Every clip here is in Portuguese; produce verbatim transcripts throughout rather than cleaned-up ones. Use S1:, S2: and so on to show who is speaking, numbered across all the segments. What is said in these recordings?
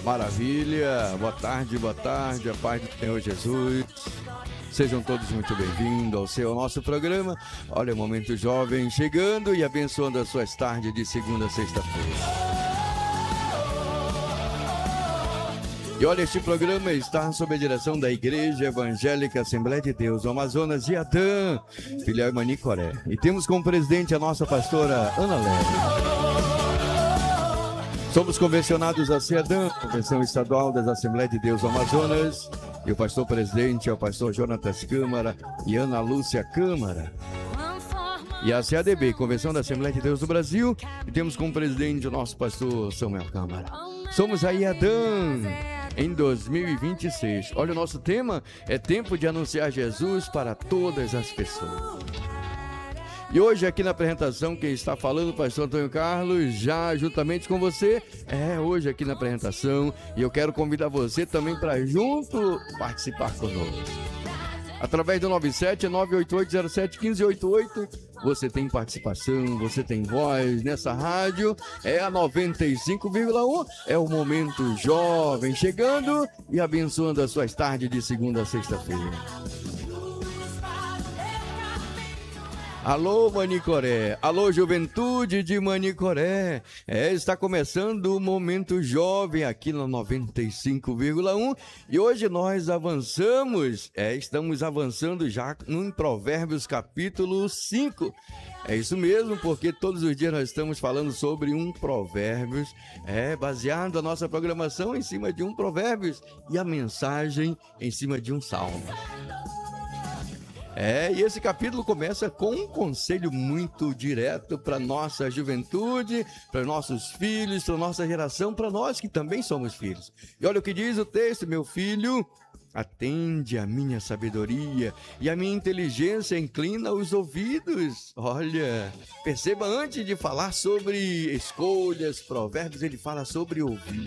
S1: Maravilha, boa tarde, boa tarde, a paz do Senhor Jesus. Sejam todos muito bem-vindos ao seu nosso programa. Olha o Momento Jovem chegando e abençoando as suas tardes de segunda a sexta-feira. E olha, este programa está sob a direção da Igreja Evangélica Assembleia de Deus, do Amazonas de Adã, filial em Manicoré. E temos como presidente a nossa pastora Ana Leve. Somos convencionados a C E D A M, Convenção Estadual das Assembleias de Deus do Amazonas, e o pastor presidente é o pastor Jonatas Câmara e Ana Lúcia Câmara. E a C A D B, Convenção da Assembleia de Deus do Brasil, e temos como presidente o nosso pastor Samuel Câmara. Somos a I A D A M em dois mil e vinte e seis. Olha, o nosso tema é tempo de anunciar Jesus para todas as pessoas. E hoje aqui na apresentação, quem está falando, o pastor Antônio Carlos, já juntamente com você, é hoje aqui na apresentação, e eu quero convidar você também para junto participar conosco. Através do nove sete nove oito oito zero sete um cinco oito oito, você tem participação, você tem voz nessa rádio, é a noventa e cinco vírgula um, é o Momento Jovem chegando e abençoando as suas tardes de segunda a sexta-feira. Alô, Manicoré, alô, juventude de Manicoré, é, está começando o Momento Jovem aqui no noventa e cinco vírgula um e hoje nós avançamos, é, estamos avançando já em Provérbios capítulo cinco, é isso mesmo, porque todos os dias nós estamos falando sobre um Provérbios, é, baseado a nossa programação em cima de um Provérbios e a mensagem em cima de um Salmo. É, e esse capítulo começa com um conselho muito direto para nossa juventude, para nossos filhos, para nossa geração, para nós que também somos filhos. E olha o que diz o texto: meu filho, atende a minha sabedoria e a minha inteligência inclina os ouvidos. Olha, perceba, antes de falar sobre escolhas, provérbios, ele fala sobre ouvir.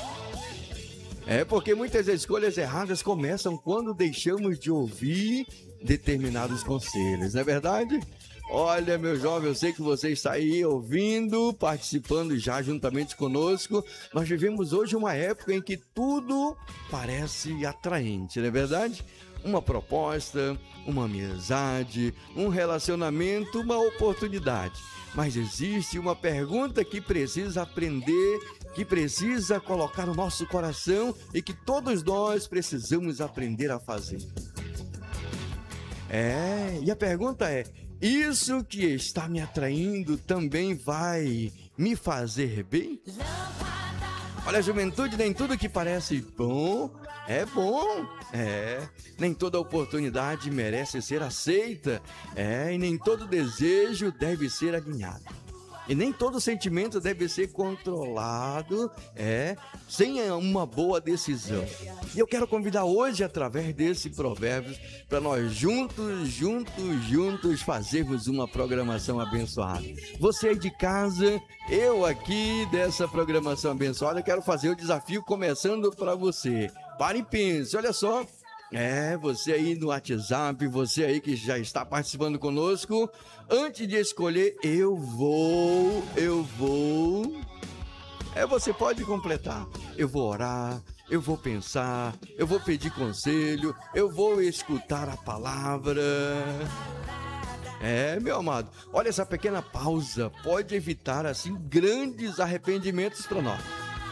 S1: É porque muitas escolhas erradas começam quando deixamos de ouvir determinados conselhos, não é verdade? Olha, meu jovem, eu sei que você está aí ouvindo, participando já juntamente conosco. Nós vivemos hoje uma época em que tudo parece atraente, não é verdade? Uma proposta, uma amizade, um relacionamento, uma oportunidade. Mas existe uma pergunta que precisa aprender, que precisa colocar no nosso coração e que todos nós precisamos aprender a fazer. É, e a pergunta é: isso que está me atraindo também vai me fazer bem? Olha, juventude, nem tudo que parece bom é bom. É, nem toda oportunidade merece ser aceita. É, e nem todo desejo deve ser alinhado. E nem todo sentimento deve ser controlado, é, sem uma boa decisão. E eu quero convidar hoje, através desse provérbio, para nós juntos, juntos, juntos fazermos uma programação abençoada. Você aí de casa, eu aqui dessa programação abençoada, eu quero fazer o desafio começando para você. Pare e pense, olha só. É, você aí no WhatsApp, você aí que já está participando conosco, antes de escolher, eu vou, eu vou, é, você pode completar, eu vou orar, eu vou pensar, eu vou pedir conselho, eu vou escutar a palavra. É, meu amado, olha, essa pequena pausa pode evitar, assim, grandes arrependimentos para nós.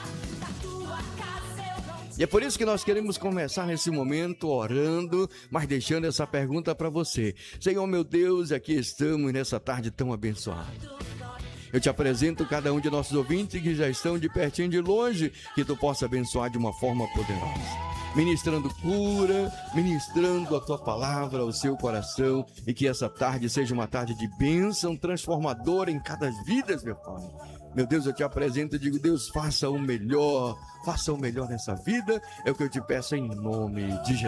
S1: E é por isso que nós queremos começar nesse momento orando, mas deixando essa pergunta para você. Senhor, meu Deus, aqui estamos nessa tarde tão abençoada. Eu te apresento cada um de nossos ouvintes que já estão de pertinho e de longe, que tu possa abençoar de uma forma poderosa. Ministrando cura, ministrando a tua palavra ao seu coração, e que essa tarde seja uma tarde de bênção transformadora em cada vida, meu Pai. Meu Deus, eu te apresento e digo: Deus, faça o melhor, faça o melhor nessa vida, é o que eu te peço em nome de Jesus.